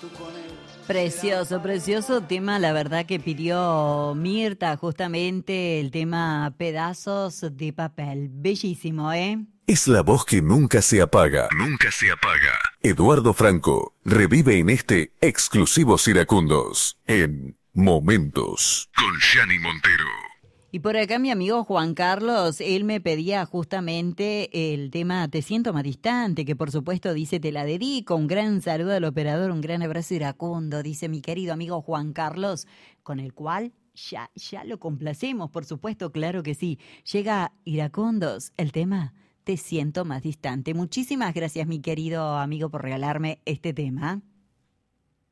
Precioso, precioso tema, la verdad que pidió Mirta justamente el tema Pedazos de Papel. Bellísimo, ¿eh? Es la voz que nunca se apaga. Nunca se apaga. Eduardo Franco revive en este Exclusivos Iracundos en Momentos con Gianni Montero. Y por acá mi amigo Juan Carlos, él me pedía justamente el tema Te siento más distante, que por supuesto dice te la dedico. Un gran saludo al operador, un gran abrazo iracundo, dice mi querido amigo Juan Carlos, con el cual ya lo complacemos, por supuesto, claro que sí. Llega Iracundos, el tema Te siento más distante. Muchísimas gracias mi querido amigo por regalarme este tema.